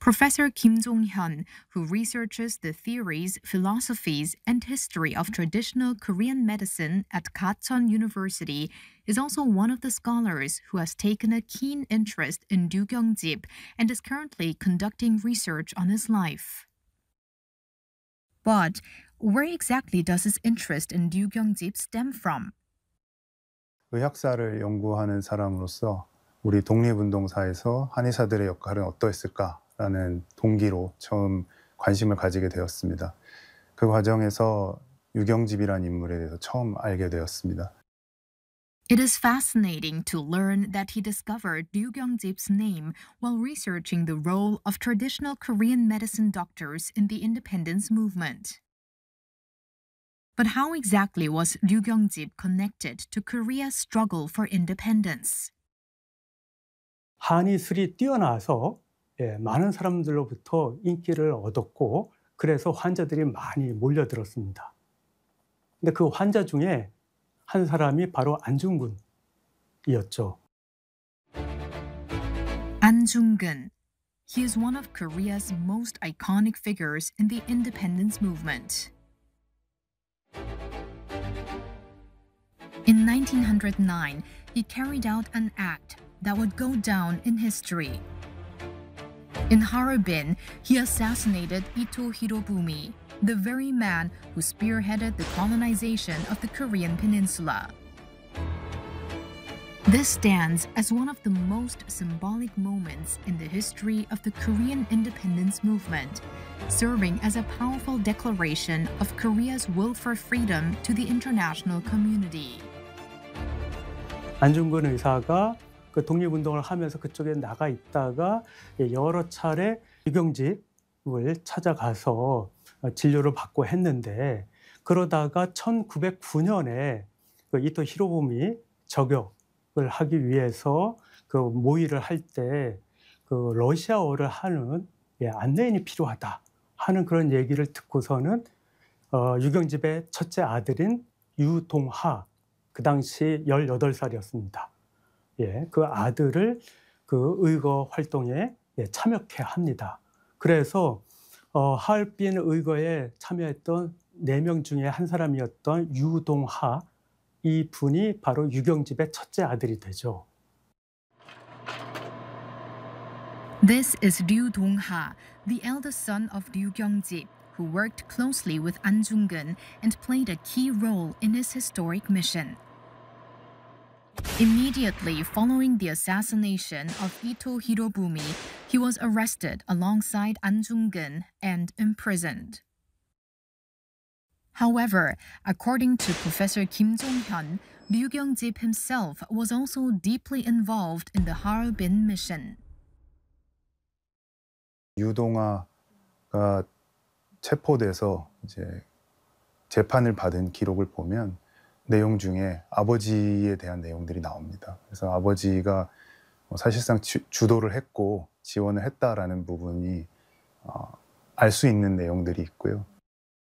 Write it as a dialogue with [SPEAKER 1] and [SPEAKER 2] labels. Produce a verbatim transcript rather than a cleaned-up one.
[SPEAKER 1] Professor Kim Jong-hyun, who researches the theories, philosophies, and history of traditional Korean medicine at Gachon University, is also one of the scholars who has taken a keen interest in Ryu Kyung-jip and is currently conducting research on his life. But where exactly does his interest in Ryu Kyung-jip stem from?
[SPEAKER 2] 의학사를 연구하는 사람으로서 우리 독립운동사에서 한의사들의 역할은 어떠했을까라는 동기로 처음 관심을 가지게 되었습니다. 그 과정에서 유경집이라는 인물에 대해서 처음 알게 되었습니다.
[SPEAKER 1] It is fascinating to learn that he discovered Ryu Kyung-jip's name while researching the role of traditional Korean medicine doctors in the independence movement. But how exactly was Ryu Kyung-jip connected to Korea's struggle for independence?
[SPEAKER 3] 한의술이 뛰어나서 예, 많은 사람들로부터 인기를 얻었고 그래서 환자들이 많이 몰려들었습니다. 근데 그 환자 중에 한 사람이 바로 안중근이었죠.
[SPEAKER 1] An Jung-geun. He is one of Korea's most iconic figures in the independence movement. In nineteen oh nine, he carried out an act that would go down in history. In Harbin, he assassinated Ito Hirobumi, the very man who spearheaded the colonization of the Korean peninsula. This stands as one of the most symbolic moments in the history of the Korean independence movement, serving as a powerful declaration of Korea's will for freedom to the international community.
[SPEAKER 3] 안중근 의사가 그 독립운동을 하면서 그쪽에 나가 있다가 여러 차례 유경집을 찾아가서 진료를 받고 했는데 그러다가 천구백구 년에 그 이토 히로부미 저격을 하기 위해서 그 모의를 할 때 그 러시아어를 하는 예, 안내인이 필요하다 하는 그런 얘기를 듣고서는 어, 유경집의 첫째 아들인 유동하, 그 당시 열여덟 살이었습니다. 예, 그 아들을 그 의거 활동에 예, 참여케 합니다. 그래서 어, 하얼빈 의거에 참여했던 네 명 중에 한 사람이었던 유동하, 이 분이 바로 유경집의 첫째 아들이 되죠.
[SPEAKER 1] This is Ryu Dong-ha, the eldest son of Ryu Kyung-jip, who worked closely with An Jung-geun and played a key role in his historic mission. Immediately following the assassination of Ito Hirobumi, he was arrested alongside An Jung-geun and imprisoned. However, according to Professor Kim Jong-hyun, Ryu Kyung-jip himself was also deeply involved in the Harbin mission.
[SPEAKER 2] 유동하가 체포돼서 이제 재판을 받은 기록을 보면 내용 중에 아버지에 대한 내용들이 나옵니다. 그래서 아버지가 사실상 주, 주도를 했고 지원을 했다라는 부분이 어, 알 수 있는 내용들이 있고요.